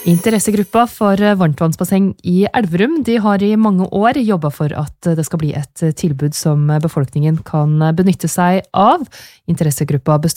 Interessegruppa for varmtvannsbasseng i Elverum, de har i mange år jobbet for at det skal bli et tilbud som befolkningen kan benytte seg av. Interessegruppa består